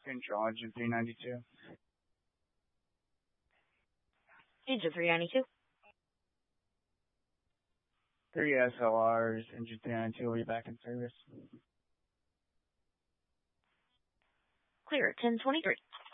Control engine 392. Engine 392. 3 SLRs, engine 392 will be back in service. Clear at 1023.